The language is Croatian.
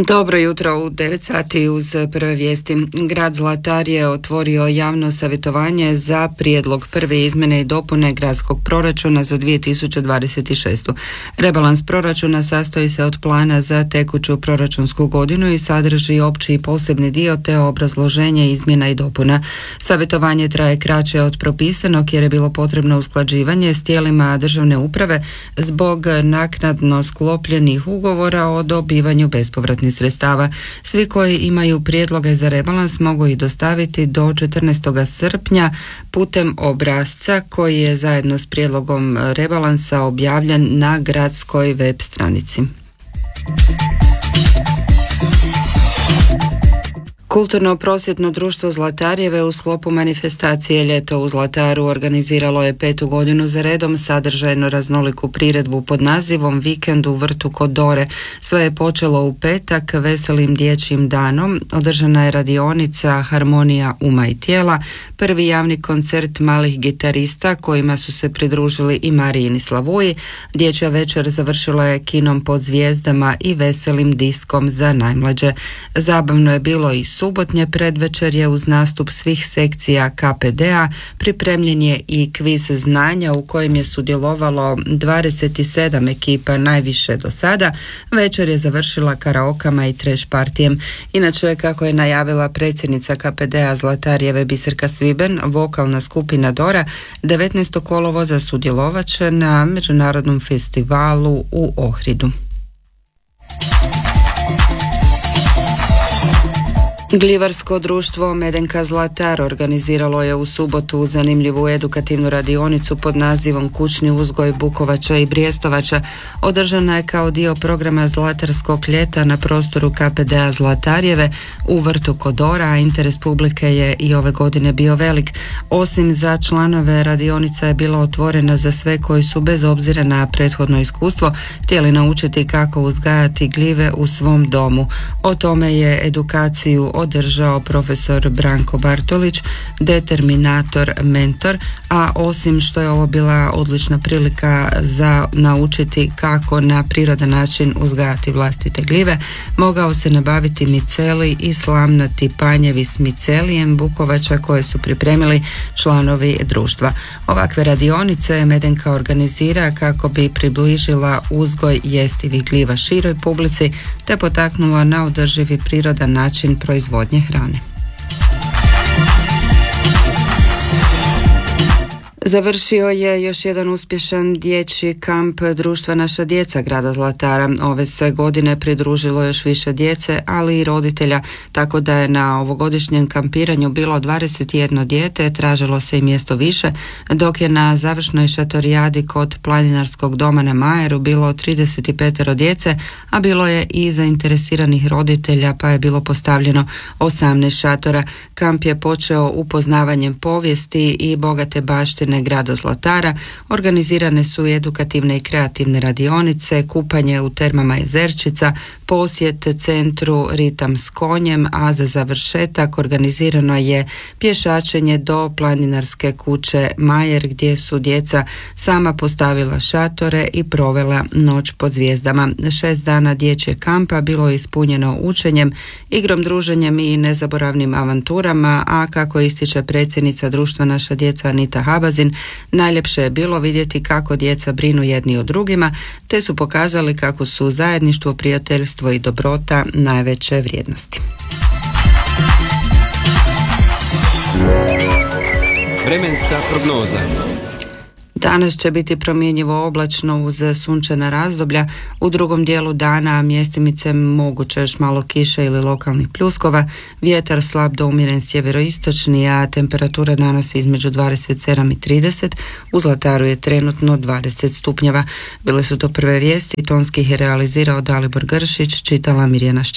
Dobro jutro u 9 sati uz prve vijesti. Grad Zlatar je otvorio javno savjetovanje za prijedlog prve izmjene i dopune gradskog proračuna za 2026. Rebalans proračuna sastoji se od plana za tekuću proračunsku godinu i sadrži opći i posebni dio te obrazloženje izmjena i dopuna. Savjetovanje traje kraće od propisanog jer je bilo potrebno usklađivanje s tijelima državne uprave zbog naknadno sklopljenih ugovora o dobivanju bespovratnih sredstava. Svi koji imaju prijedloge za rebalans mogu ih dostaviti do 14. srpnja putem obrasca koji je zajedno s prijedlogom rebalansa objavljen na gradskoj web stranici. Kulturno-prosvjetno društvo Zlatarjeve u sklopu manifestacije Ljeto u Zlataru organiziralo je 5. godinu za redom sadržajno raznoliku priredbu pod nazivom Vikend u vrtu kod Dore. Sve je počelo u petak veselim dječjim danom. Održana je radionica Harmonija uma i tijela, prvi javni koncert malih gitarista kojima su se pridružili i Marijini Slavuji. Dječja večer završila je kinom pod zvijezdama i veselim diskom za najmlađe. Zabavno je bilo i subotnje predvečerje uz nastup svih sekcija KPD-a. Pripremljen je i kviz znanja u kojem je sudjelovalo 27 ekipa, najviše do sada. Večer je završila karaokama i trash partijem. Inače, kako je najavila predsjednica KPD-a Zlatarjeve Biserka Sviben, vokalna skupina Dora 19. kolovoza sudjelovat će na međunarodnom festivalu u Ohridu. Gljivarsko društvo Medenka Zlatar organiziralo je u subotu zanimljivu edukativnu radionicu pod nazivom Kućni uzgoj bukovača i brijestovača. Održana je kao dio programa Zlatarskog ljeta na prostoru KPD-a Zlatarjeve u vrtu kod Dora, a interes publike je i ove godine bio velik. Osim za članove, radionica je bila otvorena za sve koji su bez obzira na prethodno iskustvo htjeli naučiti kako uzgajati gljive u svom domu. O tome je edukaciju održao profesor Branko Bartolić, determinator, mentor, a osim što je ovo bila odlična prilika za naučiti kako na prirodan način uzgajati vlastite gljive, mogao se nabaviti miceli i slamnati panjevi s micelijem bukovača koje su pripremili članovi društva. Ovakve radionice Medenka organizira kako bi približila uzgoj jestivih gljiva široj publici te potaknula na održivi prirodan način proizvodnje hrane. Završio je još jedan uspješan dječji kamp društva Naša djeca grada Zlatara. Ove se godine pridružilo još više djece, ali i roditelja, tako da je na ovogodišnjem kampiranju bilo 21 dijete, tražilo se i mjesto više, dok je na završnoj šatorijadi kod Planinarskog doma na Majeru bilo 35 djece, a bilo je i zainteresiranih roditelja, pa je bilo postavljeno 18 šatora. Kamp je počeo upoznavanjem povijesti i bogate baštine grada Zlatara. Organizirane su i edukativne i kreativne radionice, kupanje u termama Jezerčica, posjet centru Ritam s konjem, a za završetak organizirano je pješačenje do planinarske kuće Majer gdje su djeca sama postavila šatore i provela noć pod zvijezdama. 6 dana dječje kampa bilo je ispunjeno učenjem, igrom, druženjem i nezaboravnim avanturama, a kako ističe predsjednica društva Naša djeca Anita Habazin, najljepše je bilo vidjeti kako djeca brinu jedni o drugima, te su pokazali kako su zajedništvo, prijateljstvo i dobrota najveće vrijednosti. Vremenska prognoza. Danas će biti promjenjivo oblačno uz sunčana razdoblja. U drugom dijelu dana mjestimice moguće još malo kiše ili lokalnih pljuskova. Vjetar slab do umjeren sjeveroistočni, a temperatura danas između 27 i 30. U Zlataru je trenutno 20 stupnjeva. Bile su to prve vijesti. Tonski ih je realizirao Dalibor Gršić, čitala Mirjana Šćekić.